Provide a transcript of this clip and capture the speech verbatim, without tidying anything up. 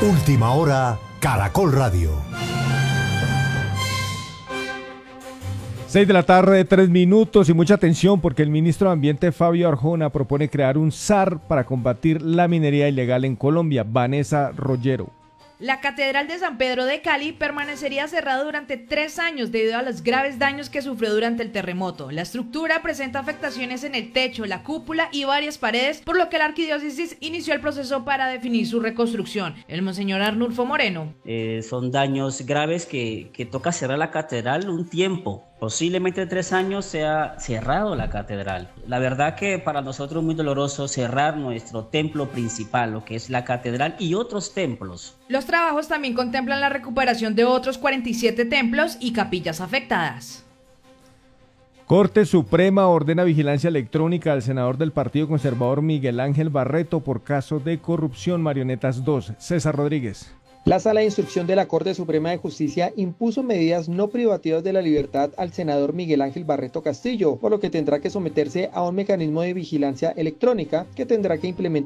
Última hora, Caracol Radio. Seis de la tarde, tres minutos y mucha atención porque el ministro de Ambiente Fabio Arjona propone crear un S A R para combatir la minería ilegal en Colombia. Vanessa Rollero. La Catedral de San Pedro de Cali permanecería cerrada durante tres años debido a los graves daños que sufrió durante el terremoto. La estructura presenta afectaciones en el techo, la cúpula y varias paredes, por lo que la arquidiócesis inició el proceso para definir su reconstrucción. El monseñor Arnulfo Moreno. Eh, son daños graves que, que toca cerrar la catedral un tiempo. Posiblemente tres años se ha cerrado la catedral. La verdad que para nosotros es muy doloroso cerrar nuestro templo principal, lo que es la catedral y otros templos. Los trabajos también contemplan la recuperación de otros cuarenta y siete templos y capillas afectadas. Corte Suprema ordena vigilancia electrónica al senador del Partido Conservador Miguel Ángel Barreto por caso de corrupción. Marionetas dos. César Rodríguez. La Sala de Instrucción de la Corte Suprema de Justicia impuso medidas no privativas de la libertad al senador Miguel Ángel Barreto Castillo, por lo que tendrá que someterse a un mecanismo de vigilancia electrónica que tendrá que implementar